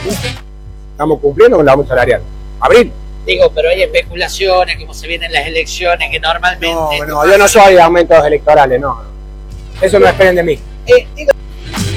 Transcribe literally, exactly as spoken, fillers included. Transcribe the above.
Estamos cumpliendo con el aumento salarial. Abril. Digo, pero hay especulaciones, como se vienen las elecciones, que normalmente... No, no, yo no soy de aumentos electorales, no. Eso no esperen de mí. Eh, digo,